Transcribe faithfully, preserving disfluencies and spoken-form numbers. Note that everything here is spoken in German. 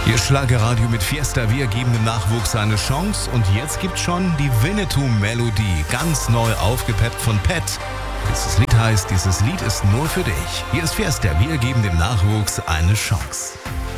Ihr Schlagerradio mit Fiesta, wir geben dem Nachwuchs eine Chance und jetzt gibt's schon die Winnetou-Melodie, ganz neu aufgepeppt von Pat. Dieses Lied heißt, dieses Lied ist nur für dich. Hier ist Fiesta, wir geben dem Nachwuchs eine Chance.